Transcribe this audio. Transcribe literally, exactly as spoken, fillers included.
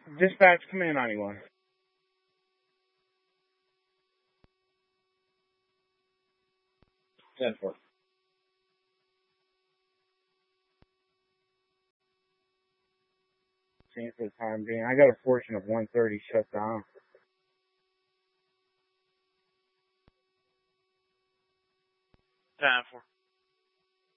Dispatch, come in on anyone. ten four. Seeing for the time being. I got a portion of one thirty shut down. ten four.